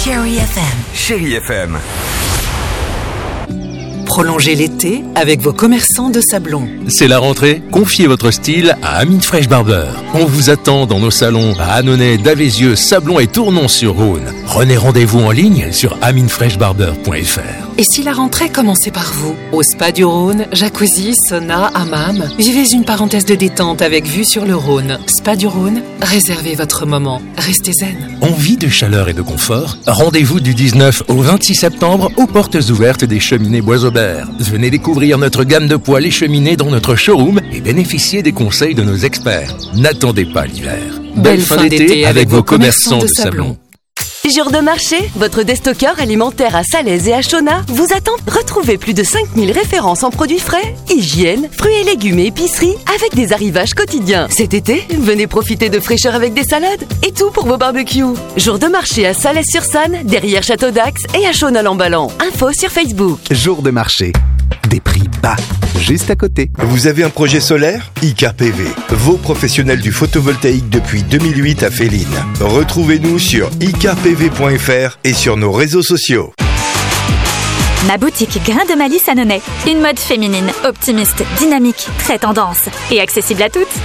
Chérie FM. Chérie FM. Prolongez l'été avec vos commerçants de Sablons. C'est la rentrée, confiez votre style à Amine Fresh Barber. On vous attend dans nos salons à Annonay, Davézieux, Sablons et Tournon-sur-Rhône. Prenez rendez-vous en ligne sur aminefreshbarber.fr. Et si la rentrée commençait par vous? Au Spa du Rhône, jacuzzi, sauna, hammam. Vivez une parenthèse de détente avec vue sur le Rhône. Spa du Rhône, réservez votre moment. Restez zen. Envie de chaleur et de confort? Rendez-vous du 19 au 26 septembre aux portes ouvertes des cheminées Bois-Aubert. Venez découvrir notre gamme de poêles et cheminées dans notre showroom et bénéficier des conseils de nos experts. N'attendez pas l'hiver. Belle fin d'été avec vos commerçants de Sablons. Jour de marché, votre déstockeur alimentaire à Salaise et à Chona vous attend. Retrouvez plus de 5000 références en produits frais, hygiène, fruits et légumes et épicerie avec des arrivages quotidiens. Cet été, venez profiter de fraîcheur avec des salades et tout pour vos barbecues. Jour de marché à Salaise-sur-Sanne, derrière Château d'Axe et à Chona-Lamballan. Info sur Facebook. Jour de marché. Des prix bas, juste à côté. Vous avez un projet solaire? Icar PV, vos professionnels du photovoltaïque depuis 2008 à Féline. Retrouvez-nous sur icarpv.fr et sur nos réseaux sociaux. Ma boutique Grain de Malice à Annonay. Une mode féminine, optimiste, dynamique, très tendance et accessible à toutes.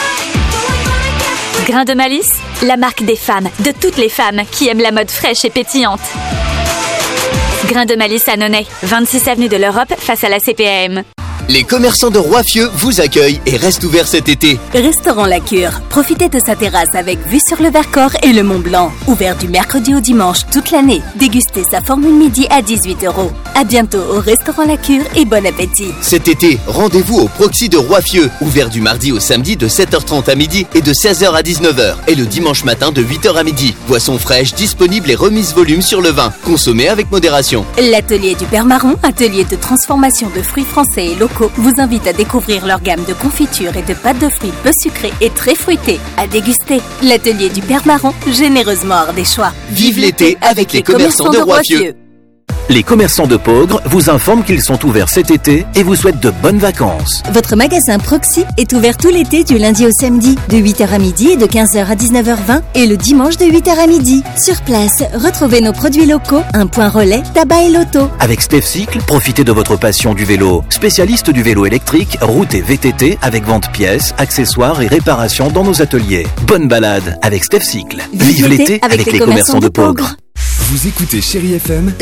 Grain de Malice, la marque des femmes, de toutes les femmes qui aiment la mode fraîche et pétillante. Grain de Malice à Annonay, 26 avenue de l'Europe face à la CPAM. Les commerçants de Roiffieux vous accueillent et restent ouverts cet été. Restaurant La Cure. Profitez de sa terrasse avec vue sur le Vercors et le Mont Blanc. Ouvert du mercredi au dimanche toute l'année. Dégustez sa formule midi à 18 €. À bientôt au restaurant La Cure et bon appétit. Cet été, rendez-vous au Proxy de Roiffieux. Ouvert du mardi au samedi de 7h30 à midi et de 16h à 19h. Et le dimanche matin de 8h à midi. Boissons fraîches, disponibles et remises volume sur le vin. Consommez avec modération. L'atelier du Père Marron, atelier de transformation de fruits français et locaux, vous invite à découvrir leur gamme de confitures et de pâtes de fruits peu sucrées et très fruitées. À déguster. L'atelier du Père Marron, généreusement ardéchois. Vive l'été avec les commerçants de Roiffieux. Les commerçants de Peaugres vous informent qu'ils sont ouverts cet été et vous souhaitent de bonnes vacances. Votre magasin Proxy est ouvert tout l'été du lundi au samedi, de 8h à midi et de 15h à 19h20 et le dimanche de 8h à midi. Sur place, retrouvez nos produits locaux, un point relais, tabac et loto. Avec Stefcycle, profitez de votre passion du vélo. Spécialiste du vélo électrique, route et VTT avec vente pièces, accessoires et réparations dans nos ateliers. Bonne balade avec Stefcycle. Vive l'été avec les commerçants de Peaugres. Vous écoutez Chérie FM.